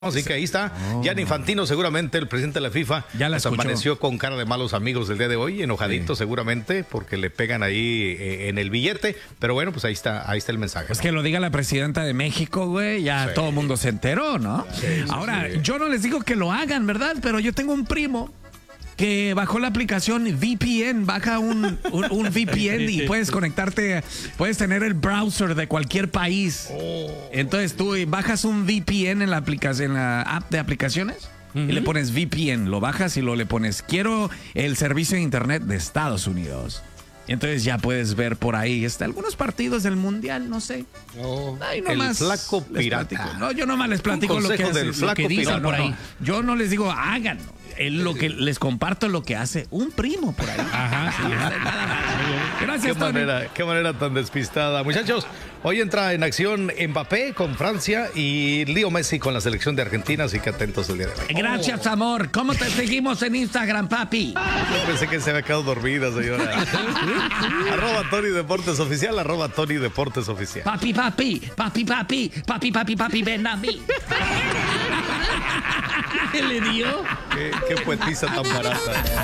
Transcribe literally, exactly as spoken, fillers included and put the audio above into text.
Así que ahí está, oh. Gianni Infantino, seguramente el presidente de la FIFA, ya la amaneció con cara de malos amigos el día de hoy, enojadito sí. seguramente, porque le pegan ahí eh, en el billete, pero bueno, pues ahí está, ahí está el mensaje. Pues ¿no? que lo diga la presidenta de México, güey, ya sí. todo el mundo se enteró, ¿no? Sí, sí, Ahora, sí. yo no les digo que lo hagan, ¿verdad? Pero yo tengo un primo que bajó la aplicación V P N, baja un, un, un V P N y puedes conectarte, puedes tener el browser de cualquier país. Oh. Entonces tú bajas un V P N en la aplicación, en la app de aplicaciones uh-huh. y le pones V P N, lo bajas y lo le pones, quiero el servicio de internet de Estados Unidos. Y entonces ya puedes ver por ahí está, algunos partidos del mundial, no sé. Oh, Ay, no el más flaco pirata. No, yo nomás les platico lo que, del lo flaco que dicen pirata. por ahí. Yo no les digo háganlo. Es lo que les comparto lo que hace un primo por ahí. Ajá, sí, Gracias, qué manera, qué manera tan despistada. Muchachos, hoy entra en acción Mbappé con Francia y Leo Messi con la selección de Argentina, así que atentos el día de hoy. Gracias, oh. amor. ¿Cómo te seguimos en Instagram, papi? Yo pensé que se había quedado dormida, señora. arroba Tony Deportes Oficial, arroba Tony Deportes Oficial. Papi, papi, papi, papi, papi, papi, papi, ven a mí. ¿Qué le dio? Qué, qué poetisa tan barata.